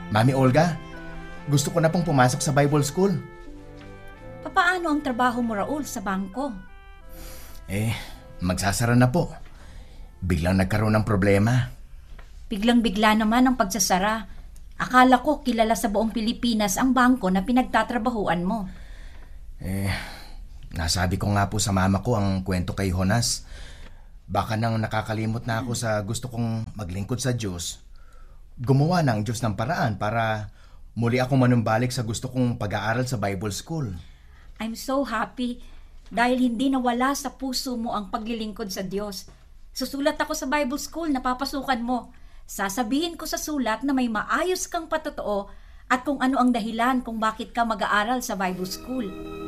Mami Olga, gusto ko na pong pumasok sa Bible School. Papaano ang trabaho mo, Raul, sa bangko? Magsasara na po. Biglang nagkaroon ng problema. Biglang-bigla naman ang pagsasara. Akala ko kilala sa buong Pilipinas ang bangko na pinagtatrabahuan mo. Nasabi ko nga po sa mama ko ang kwento kay Jonas. Baka nang nakakalimot na ako sa gusto kong maglingkod sa Diyos, gumawa ng Diyos ng paraan para muli akong manumbalik sa gusto kong pag-aaral sa Bible School. I'm so happy dahil hindi nawala sa puso mo ang paglilingkod sa Diyos. Susulat ako sa Bible School na papasukan mo. Sasabihin ko sa sulat na may maayos kang patotoo at kung ano ang dahilan kung bakit ka mag-aaral sa Bible School.